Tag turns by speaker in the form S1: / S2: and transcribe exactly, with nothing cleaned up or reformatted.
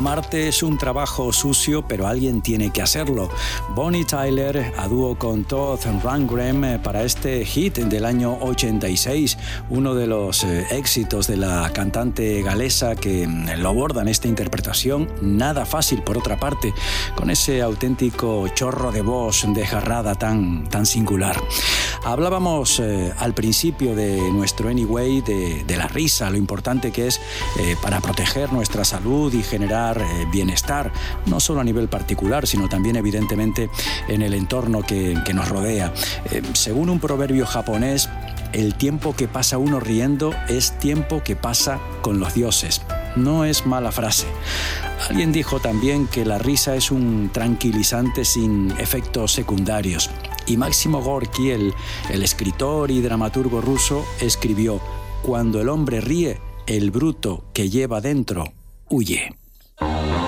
S1: Amarte es un trabajo sucio, pero alguien tiene que hacerlo. Bonnie Tyler, a dúo con Todd Rundgren para este hit del año ochenta y seis, uno de los eh, éxitos de la cantante galesa que lo aborda en esta interpretación, nada fácil por otra parte, con ese auténtico chorro de voz desgarrada tan, tan singular. Hablábamos eh, al principio de nuestro Anyway de, de la risa, lo importante que es eh, para proteger nuestra salud y generar eh, bienestar, no solo a nivel particular, sino también evidentemente en el entorno que, que nos rodea. Eh, según un proverbio japonés, el tiempo que pasa uno riendo es tiempo que pasa con los dioses. No es mala frase. Alguien dijo también que la risa es un tranquilizante sin efectos secundarios. Y Máximo Gorki, el, el escritor y dramaturgo ruso, escribió: cuando el hombre ríe, el bruto que lleva dentro huye.